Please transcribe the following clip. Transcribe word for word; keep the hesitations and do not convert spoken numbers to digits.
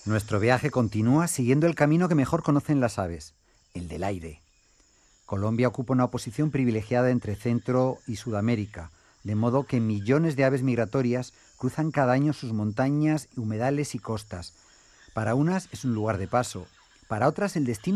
Nuestro viaje continúa siguiendo el camino que mejor conocen las aves, el del aire. Colombia ocupa una posición privilegiada entre Centro y Sudamérica, de modo que millones de aves migratorias cruzan cada año sus montañas, humedales y costas. Para unas es un lugar de paso, para otras el destino